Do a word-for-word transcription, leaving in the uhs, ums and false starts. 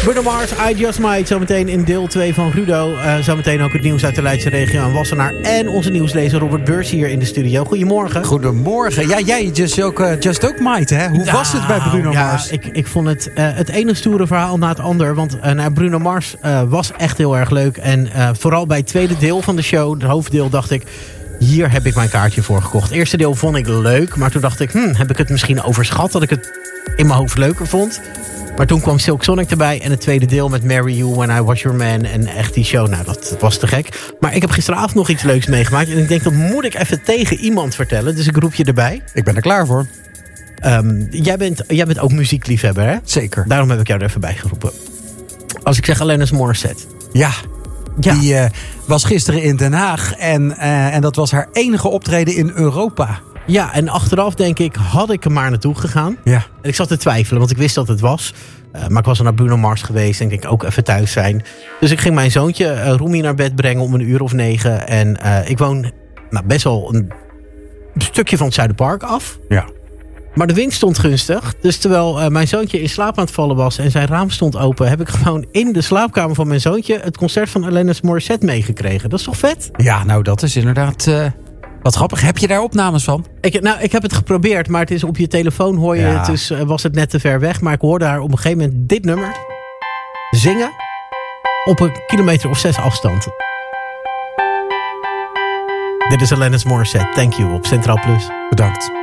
Bruno Mars, I Just Might. Zometeen in deel twee van Rudo. Uh, zometeen ook het nieuws uit de Leidse regio en Wassenaar. En onze nieuwslezer Robert Beurs hier in de studio. Goedemorgen. Goedemorgen. Ja, jij just ook, uh, just ook Might, hè? Hoe nou, was het bij Bruno ja, Mars? Ik, ik vond het uh, het ene stoere verhaal na het ander. Want uh, nou, Bruno Mars uh, was echt heel erg leuk. En uh, vooral bij het tweede deel van de show, het hoofddeel, dacht ik... Hier heb ik mijn kaartje voor gekocht. Het eerste deel vond ik leuk. Maar toen dacht ik, hm, heb ik het misschien overschat? Dat ik het in mijn hoofd leuker vond. Maar toen kwam Silk Sonic erbij. En het tweede deel met Marry You, When I Was Your Man. En echt die show, nou dat was te gek. Maar ik heb gisteravond nog iets leuks meegemaakt. En ik denk, dat moet ik even tegen iemand vertellen. Dus ik roep je erbij. Ik ben er klaar voor. Um, jij, bent, jij bent ook muziekliefhebber, hè? Zeker. Daarom heb ik jou er even bij geroepen. Als ik zeg Alanis Morissette. Ja. Ja. Die uh, was gisteren in Den Haag. En, uh, en dat was haar enige optreden in Europa. Ja, en achteraf denk ik, had ik er maar naartoe gegaan. Ja. En ik zat te twijfelen, want ik wist dat het was. Uh, maar ik was al naar Bruno Mars geweest en ik denk ook even thuis zijn. Dus ik ging mijn zoontje uh, Roemie naar bed brengen om een uur of negen. En uh, ik woon nou, best wel een stukje van het Zuiderpark af. Ja. Maar de wind stond gunstig. Dus terwijl uh, mijn zoontje in slaap aan het vallen was en zijn raam stond open, heb ik gewoon in de slaapkamer van mijn zoontje het concert van Alanis Morissette meegekregen. Dat is toch vet? Ja, nou dat is inderdaad uh, wat grappig. Heb je daar opnames van? Ik, nou, ik heb het geprobeerd, maar het is op je telefoon hoor je Ja. het. Dus uh, was het net te ver weg. Maar ik hoorde haar op een gegeven moment dit nummer zingen op een kilometer of zes afstand. Dit is Alanis Morissette. Thank you op Centraal Plus. Bedankt.